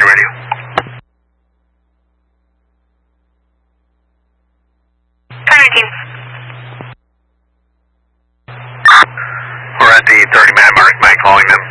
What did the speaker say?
Station radio. Targeting. We're at the 30-minute mark. Mike calling them.